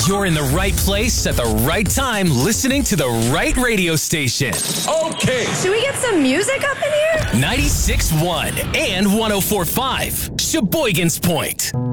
You're in the right place at the right time, listening to the right radio station. Okay. Should we get some music up in here? 96.1 and 104.5. Sheboygan's Point.